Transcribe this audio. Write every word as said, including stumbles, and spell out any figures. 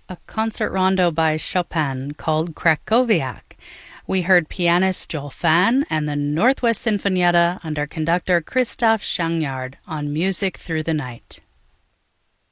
a concert rondo by Chopin called Krakowiak. We heard pianist Joel Fan and the Northwest Sinfonietta under conductor Christoph Schangyard on Music Through the Night.